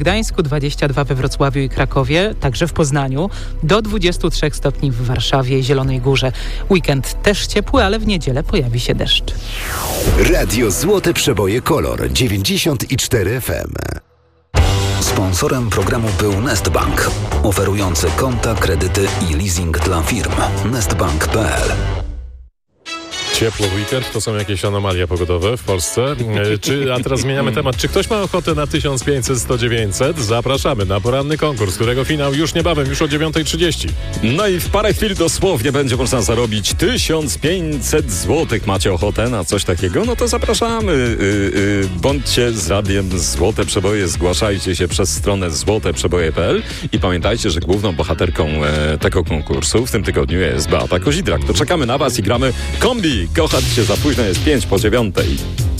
W Gdańsku 22 we Wrocławiu i Krakowie, także w Poznaniu, do 23 stopni w Warszawie i Zielonej Górze. Weekend też ciepły, ale w niedzielę pojawi się deszcz. Radio Złote Przeboje Kolor 94 FM. Sponsorem programu był Nestbank, oferujący konta, kredyty i leasing dla firm. Nestbank.pl. Ciepło weekend, to są jakieś anomalie pogodowe w Polsce. A teraz zmieniamy temat. Czy ktoś ma ochotę na 1500, 100, 900? Zapraszamy na poranny konkurs, którego finał już niebawem, już o 9:30. No i w parę chwil dosłownie będzie można zarobić 1500 zł. Macie ochotę na coś takiego? No to zapraszamy. Bądźcie z radiem Złote Przeboje, zgłaszajcie się przez stronę złoteprzeboje.pl i pamiętajcie, że główną bohaterką tego konkursu w tym tygodniu jest Beata Kozidrak. To czekamy na was i gramy Kombi. Kochać się za późno jest 5 po 9.